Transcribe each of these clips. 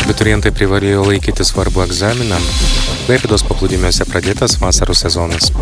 Abiturientai privalėjo laikyti svarbų egzaminą. Klaipėdos paplūdimiuose pradėtas vasaros sezonas.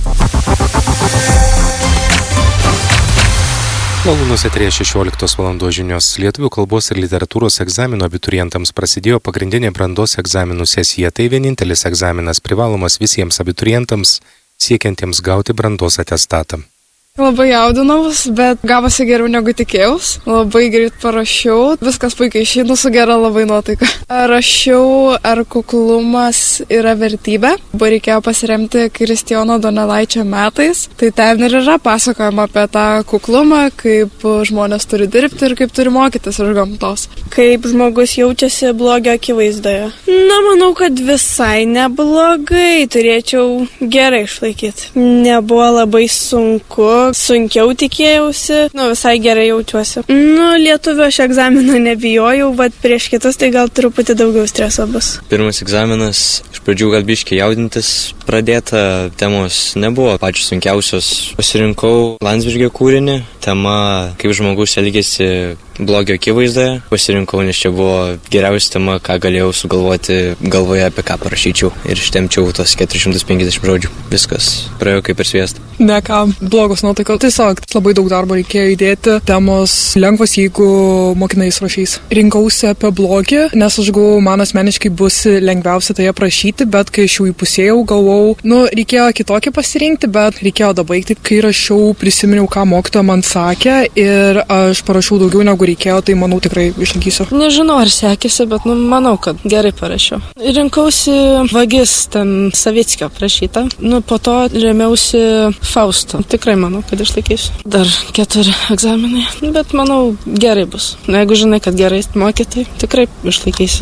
Malūnuose 16 val. Žinios. Lietuvių kalbos ir literatūros egzamino abiturientams prasidėjo pagrindinė brandos egzaminų sesija. Tai vienintelis egzaminas privalomas visiems abiturientams siekiantiems gauti brandos atestatą. Labai jaudinausi, bet gavosi geriau negu tikėjaus. Labai greit parašiau, viskas puikiai išeina, su gera labai nuotaika. Rašiau, ar kuklumas yra vertybė. Buvo reikėjo pasiremti Kristijono Donelaičio metais. Tai ten ir yra pasakojama apie tą kuklumą, kaip žmonės turi dirbti ir kaip turi mokytis iš gamtos. Kaip žmogus jaučiasi blogio akivaizdoje. Manau, kad visai neblogai, turėčiau gerai išlaikyti. Nebuvo labai sunku. Sunkiau tikėjausi, visai gerai jaučiuosi. Lietuvių aš egzamino nebijojau, bet prieš kitus tai gal truputį daugiau streso bus. Pirmas egzaminas, iš pradžių gal biškį jaudintis pradėta, temos nebuvo pačios sunkiausios. Pasirinkau Landsbergio kūrinį, tema kaip žmogus elgėsi blogio akivaizdoje. Pasirinkau, nes čia buvo geriausia tema, ką galėjau sugalvoti galvoje, apie ką parašyčiau. Ir ištemčiau tos 450 žodžių. Viskas praėjo kaip ir sviesta. Ne ką, blogos nuotaikos. Tiesiog labai daug darbo reikėjo įdėti. Temos lengvos, jeigu mokinais rašys. Rinkausi apie blogį, nes aš galvojau, man asmeniškai bus lengviausia tai aprašyti, bet kai aš jau įpusėjau, galvojau, reikėjo kitokį pasirinkti, bet reikėjo dabaigti. Kai rašiau, prisiminiau, ką mokytoja man sakė ir aš parašiau daugiau negu reikėjo, tai manau tikrai išlaikysiu. Nežinau, ar sekėsi, bet manau, kad gerai parašiau. Rinkausi Vagis, ten Savickio prašyta. Po to remiausi Fausto. Tikrai manau, kad išlaikysiu. Dar 4 egzaminai, bet manau, gerai bus. Jeigu žinai, kad gerai moki, tai tikrai išlaikysiu.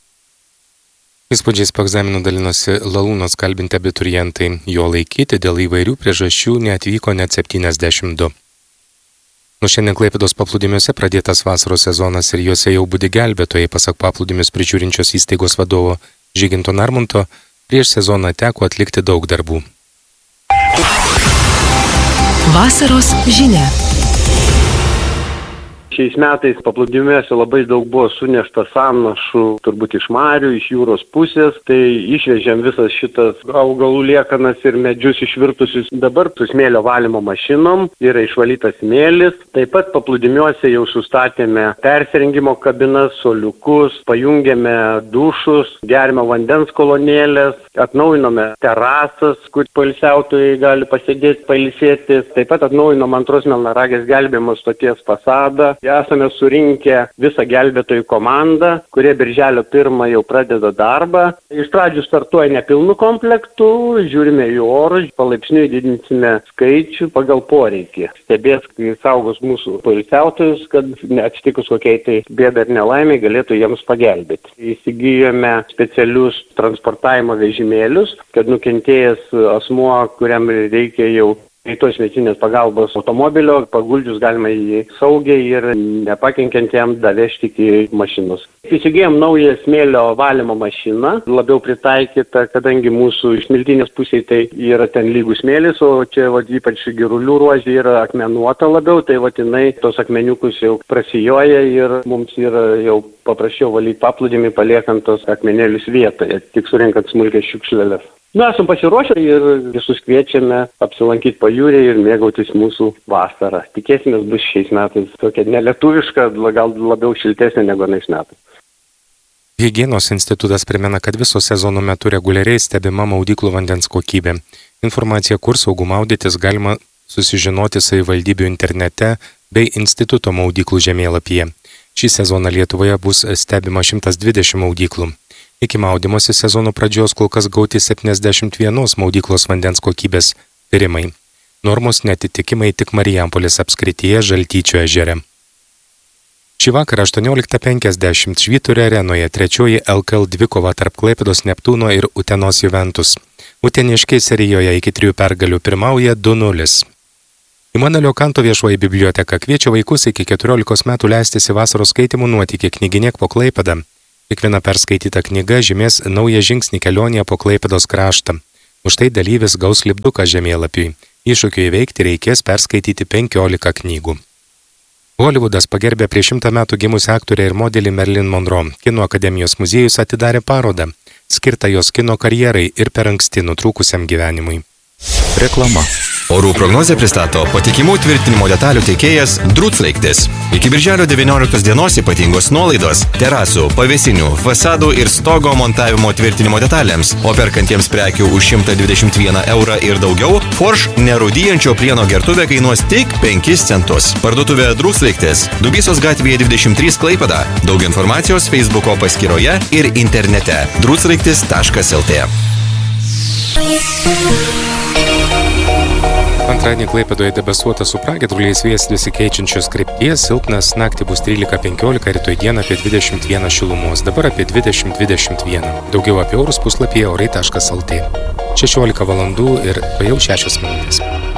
Įspūdžiais po egzaminų dalinosi Lalūnos kalbinti abiturientai. Jo laikyti dėl įvairių priežasčių neatvyko net 72. Nuo šiandien Klaipėdos paplūdimiuose pradėtas vasaros sezonas ir juose jau budi gelbėtojai, pasak paplūdimius prižiūrinčios įstaigos vadovo Žyginto Narmonto, prieš sezoną teko atlikti daug darbų. Vasaros žinia. Šiais metais paplūdimiuose labai daug buvo sunešta sąnašų, turbūt iš marių, iš jūros pusės, tai išvežėm visas šitas augalų liekanas ir medžius išvirtusius. Dabar su smėlio valymo mašinom yra išvalytas smėlis. Taip pat paplūdimiuose jau sustatėme persirengimo kabinas, suoliukus, pajungėme dušus, gerimo vandens kolonėlės, atnaujinome terasas, kur poilsiautojai gali pasėdėti, pailsėti. Taip pat atnaujinom antros Melnragės gelbėjimo stoties fasadą. Esame surinkę visą gelbėtojų komandą, kurie birželio 1 jau pradeda darbą. Iš pradžių startuoja nepilnu komplektu, žiūrime į orus, palaipsniui didinsime skaičių pagal poreikį. Stebės, kai saugos mūsų poilsiautojus, kad atsitikus kokiai tai bėdai ir nelaimiai galėtų jiems pagelbėti. Įsigijome specialius transportavimo vežimėlius, kad nukentėjęs asmuo, kuriam reikia jau greitos medicininės pagalbos automobilio, paguldžius galima jį saugiai ir nepakenkiant jam davežti iki mašinos. Įsigijom naują smėlio valymo mašiną, labiau pritaikyta, kadangi mūsų iš smiltynės pusėje tai yra ten lygus smėlis, o čia ypač Girulių ruožė yra akmenuota labiau, tai jinai tos akmeniukus jau prasijoja ir mums yra jau paprasčiau valyti paplūdimį, paliekant tos akmenėlius vietoje, tik surinkant smulkias šiukšleles. Esam pasiruošę ir visus kviečiame apsilankyti pajūryje ir mėgautis mūsų vasarą. Tikėsimės bus šiais metais tokia nelietuviška, gal labiau šiltesnė negu anais metais. Higienos institutas primena, kad viso sezono metu reguliariai stebima maudyklų vandens kokybė. Informaciją, kur saugu maudytis, galima susižinoti savivaldybių internete bei instituto maudyklų žemėlapyje. Šį sezoną Lietuvoje bus stebima 120 maudyklų. Iki maudymosi sezono pradžios kol kas gauti 71 maudyklos vandens kokybės tyrimai. Normos neatitikimai tik Marijampolės apskrityje Žaltyčio ežere. Šį vakarą 18:50 Švyturio arenoje 3 LKL dvikova tarp Klaipėdos Neptūno ir Utenos Juventus. Uteniškiai serijoje iki 3 pergalių pirmauja 2-0. Imanuelio Kanto viešoji biblioteka kviečia vaikus iki 14 metų leistis į vasaros skaitimų nuotykį Knyginėk po Klaipėdą. Kiekviena perskaityta knyga žymės naują žingsnį kelionėje po Klaipėdos kraštą. Už tai dalyvis gaus lipduką žemėlapiui. Iššūkiui įveikti reikės perskaityti 15 knygų. Holivudas pagerbė prieš 100 metų gimusią aktorę ir modelį Marilyn Monroe. Kino akademijos muziejus atidarė parodą, skirtą jos kino karjerai ir per anksti nutrūkusiam gyvenimui. Reklama. Orų prognozę pristato patikimų tvirtinimo detalių teikėjas Druclaiktis. Iki birželio 19 dienos ypatingos nuolaidos terasų, pavėsinių, fasadų ir stogo montavimo tvirtinimo detalėms, o perkantiems prekių už 121 eurą ir daugiau, Forš nerūdyjančio plieno gertuvė kainuos tik 5 centus. Parduotuvė Druclaiktis, Dubysos gatvėje 23 Klaipėda. Daug informacijos Facebooko paskyroje ir internete druclaiktis.lt. Antradienį Klaipėdoje debesuota su pragiedruliais, vėjas besikeičiančios krypties, silpnas, naktį bus 13-15, rytoj dieną apie 21 šilumos, dabar apie 20-21. Daugiau apie orus puslapyje orai.lt. 16 valandų ir jau 6 minutės.